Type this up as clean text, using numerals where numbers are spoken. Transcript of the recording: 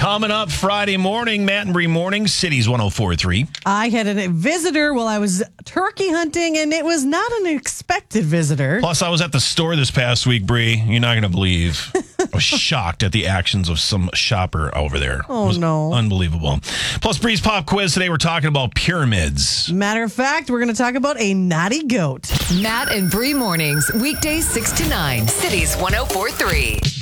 Coming up Friday morning, Matt and Bree Morning, Cities 104.3. I had a visitor while I was turkey hunting, and it was not an expected visitor. Plus, I was at the store this past week, Bree. You're not going to believe. I was shocked at the actions of some shopper over there. Oh, no. Unbelievable. Plus, Bree's Pop Quiz today, we're talking about pyramids. Matter of fact, we're going to talk about a naughty goat. Matt and Bree Mornings, weekdays 6 to 9, Cities 104.3.